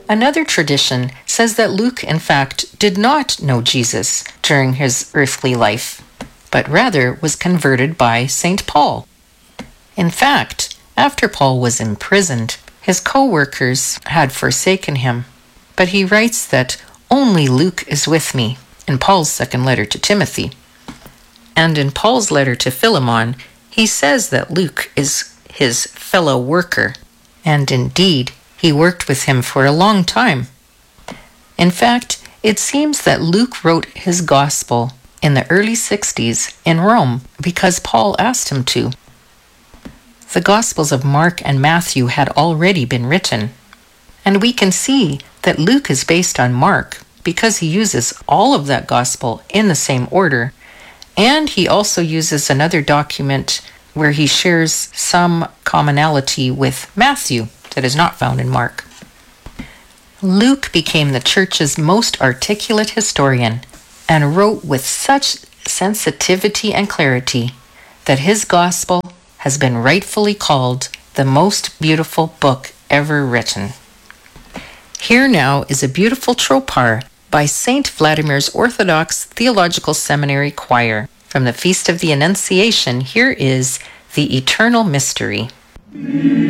Another tradition says that Luke, in fact, did not know Jesus during his earthly life, but rather was converted by St. Paul. In fact, after Paul was imprisoned, his co-workers had forsaken him, but he writes that only Luke is with me in Paul's second letter to Timothy. And in Paul's letter to Philemon, he says that Luke is his fellow worker, and indeed, he worked with him for a long time. In fact, it seems that Luke wrote his gospel in the early 60s in Rome because Paul asked him to. The Gospels of Mark and Matthew had already been written, and we can see that Luke is based on Mark because he uses all of that gospel in the same order, and he also uses another document where he shares some commonality with Matthew that is not found in Mark. Luke became the church's most articulate historian and wrote with such sensitivity and clarity that his gospel has been rightfully called the most beautiful book ever written. Here now is a beautiful tropar by St. Vladimir's Orthodox Theological Seminary Choir. From the Feast of the Annunciation, here is The Eternal Mystery.